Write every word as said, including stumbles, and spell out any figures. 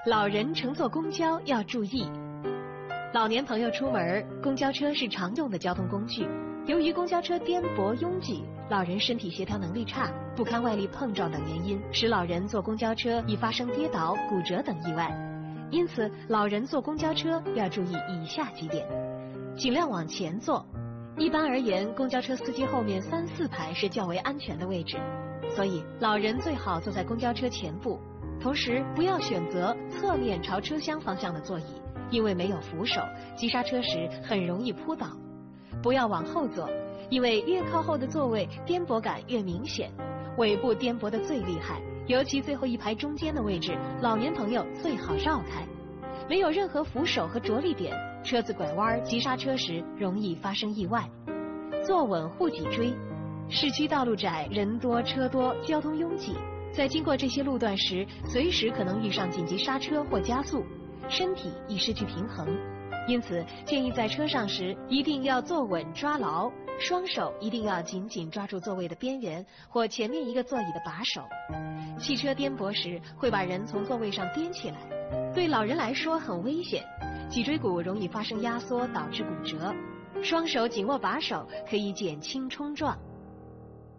老人乘坐公交要注意。老年朋友出门，公交车是常用的交通工具。由于公交车颠簸拥挤，老人身体协调能力差，不堪外力碰撞等原因，使老人坐公交车易发生跌倒、骨折等意外。因此，老人坐公交车要注意以下几点：尽量往前坐。一般而言，公交车司机后面三四排是较为安全的位置，所以老人最好坐在公交车前部。同时，不要选择侧面朝车厢方向的座椅，因为没有扶手，急刹车时很容易扑倒。不要往后坐，因为越靠后的座位颠簸感越明显，尾部颠簸的最厉害，尤其最后一排中间的位置，老年朋友最好绕开。没有任何扶手和着力点，车子拐弯、急刹车时容易发生意外。坐稳护脊椎。市区道路窄，人多车多，交通拥挤，在经过这些路段时，随时可能遇上紧急刹车或加速，身体易失去平衡。因此，建议在车上时一定要坐稳抓牢，双手一定要紧紧抓住座位的边缘或前面一个座椅的把手。汽车颠簸时会把人从座位上颠起来，对老人来说很危险，脊椎骨容易发生压缩，导致骨折。双手紧握把手可以减轻冲撞。